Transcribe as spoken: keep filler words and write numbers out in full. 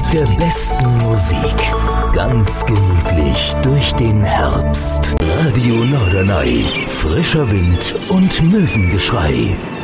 der besten Musik. Ganz gemütlich durch den Herbst. Radio Norderney. Frischer Wind und Möwengeschrei.